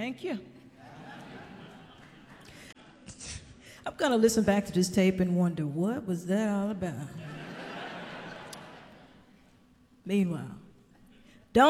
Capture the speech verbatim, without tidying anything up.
Thank you. I'm going to listen back to this tape and wonder, what was that all about? Meanwhile,